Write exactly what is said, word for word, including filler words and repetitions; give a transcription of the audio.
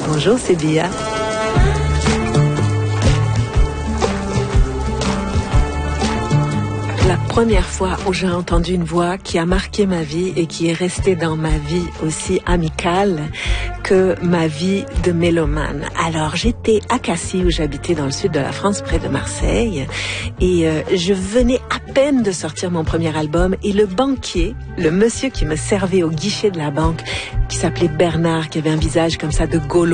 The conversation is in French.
Bonjour, c'est Bia. La première fois où j'ai entendu une voix qui a marqué ma vie et qui est restée dans ma vie aussi amicale que ma vie de mélomane. Alors, j'étais à Cassis, où j'habitais dans le sud de la France, près de Marseille, et euh, je venais à peine de sortir mon premier album, et le banquier, le monsieur qui me servait au guichet de la banque, qui s'appelait Bernard, qui avait un visage comme ça de Gaulois,